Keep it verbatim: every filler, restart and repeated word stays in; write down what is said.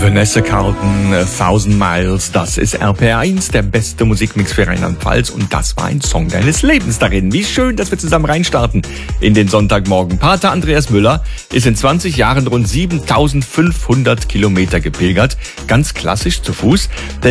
Vanessa Carlton, Thousand Miles, das ist R P R eins, der beste Musikmix für Rheinland-Pfalz, und das war ein Song deines Lebens darin. Wie schön, dass wir zusammen reinstarten in den Sonntagmorgen. Pater Andreas Müller ist in zwanzig Jahren rund siebentausendfünfhundert Kilometer gepilgert, ganz klassisch zu Fuß.